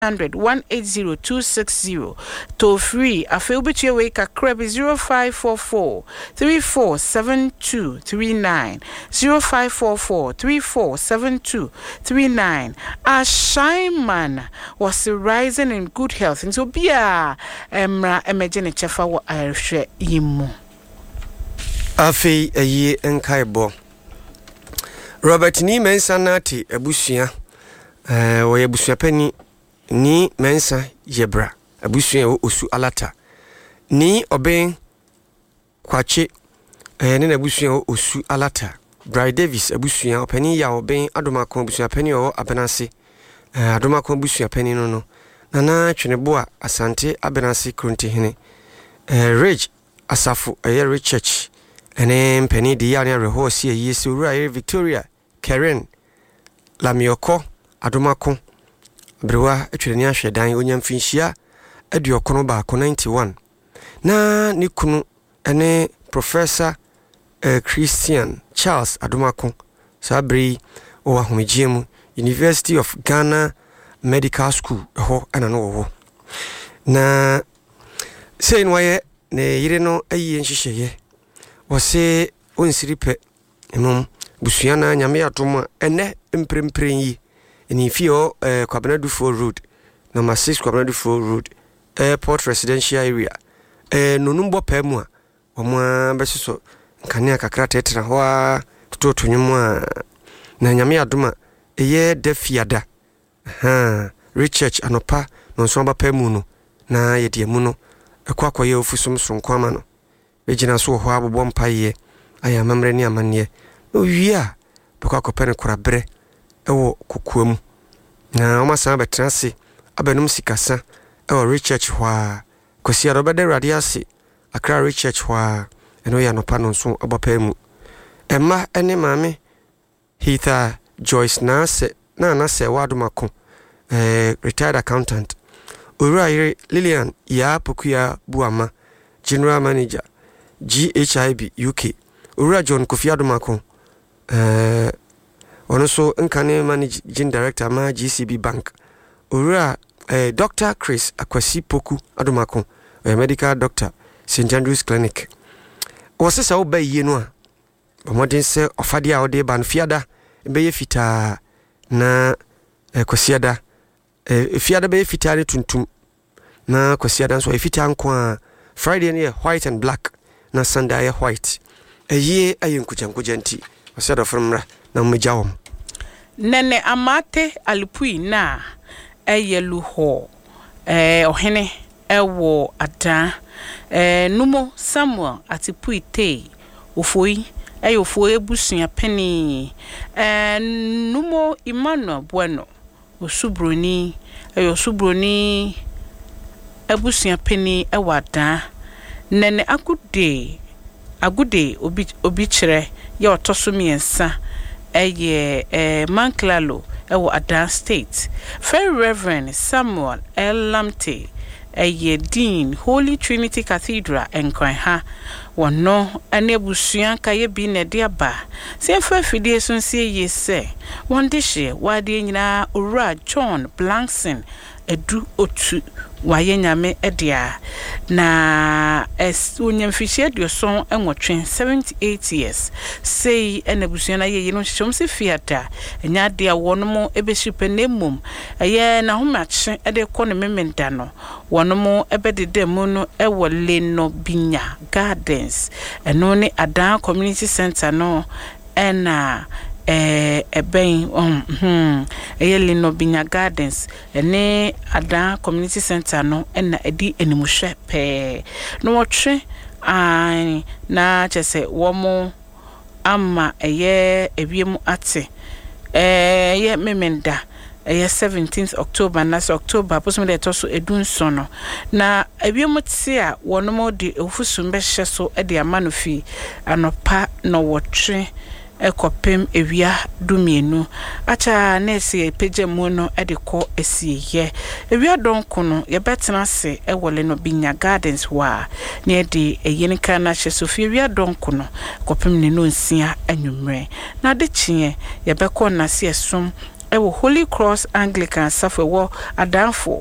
180-260 toll free afeu bichie we kakra bi 0544 347239 0544 347239 Ashaiman was rising in good health and so bia emra emagene chefa wo ahwe yimu afei ayi enkaibo Robert ni mensa nati abusua wo abusua pani ni mensa yebra abusua wo osu alata ni oben kwache ne na abusua wo osu alata Bry Davis abusua opani ya oben adomakon abusua pani wo abenase adomakon abusua pani no nana tweneboa asante abenase kronti hene Rage Asafu Richard ene mpani di ya ne rehosi yesu ura Victoria Karen Lamioko adomakon brewa etwene ahwedan onyamfinhia aduokono ba 91 na ni kunu ene Professor Christian Charles adomakon sabri o ahomegyemu University of Ghana Medical School ho ana no wo na sei no ye ne yire no ayi nhyehyeye wo se onsiripe emom busuana nyame atoma ene mprempren yi eni fio Kwabenadufo Road number 6 Kwabenadufo Road Airport Residential Area nonumbo pemu a omo besoso nkane akakra tetra ho a toto nyumu a na nyame adoma eye defiada Richard anopa no nso ba pemu no na yede mu no ekwakoye ofusum sonkwama no ejina so ho abobɔ mpaye aya mamre ni amane owia bekwakope korabre ewo kokuam na omasan betrase abenum sikasa ewo Richard hwa kosia robede radiase akra Richard hwa eno ya no pa no nso obapemu emma ene mame Heather Joyce na se wadomako retired accountant Uraire Lillian ya Pokuya Buama General Manager GHIB UK Ura John Kofi Adomako also nkane Managing Director ma GCB Bank Ura Dr. Chris Akwasi Poku Adomako medical doctor St. Andrews Clinic wasesa wo baye no a bomodin se ofade a ode ban fiada beye fita na kwasiada fiada beye fita ne tuntum na kwasiada so fita nko a Friday ne white and black na Sunday white eye ayenkujankujanti wasada fromra na mmejawom nene amate alupui na eyelu ho ohene ewo ada numo Samuel atipui te ofoi ofoi ebusua peni numo Emmanuel Bueno osubroni osubroni ebusua peni ewada nene agude obi kire ye otoso miensa Manklalo ewo Adan State Very Reverend Samuel Lamte Dean Holy Trinity Cathedral Enkwanha wono anebusua kaye bi ne de aba se fa fidie so nsie yese wondehye wade nyina Owura John Blankson edu otu waye nyame edia na onyamfihie aduoson enwotwe 78 years sei enebusua na ye no hyehyom se fiata enya de awono ebehyipe nemum eye na homache ede kɔ ne memenda no wono ebedede mu no ewole no binya gardens eno ne Adan community center no ena eben Lino Binya Gardens ene Adan community center no ena edi enimuhwe pe no wotwe na chese womo ama ebiemu ate ye memenda 17th October na October posome to so edunso no na ebiemu tse a wono de ofusum be hye so de amanofi anopa no wotwe ekopem ewia dumienu acha nesi pejemu no edeko esiye ewia donko no ye betena se ewole no Binya Gardens wa ne de eyenika na hye Sofia ewia donko no kopem ne no nsia anwumre na de chie ye beko na se esum ɛwɔ Holy Cross Anglican Safewo Adanfo